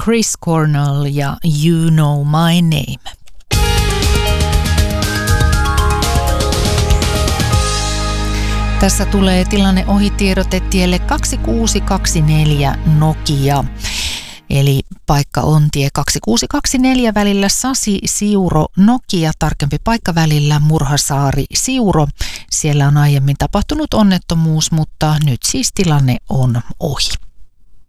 Chris Cornell ja You Know My Name. Tässä tulee tilanne ohitiedote tielle 2624 Nokia. Eli paikka on tie 2624 välillä Sasi-Siuro Nokia, tarkempi paikka välillä Murhasaari-Siuro. Siellä on aiemmin tapahtunut onnettomuus, mutta nyt siis tilanne on ohi.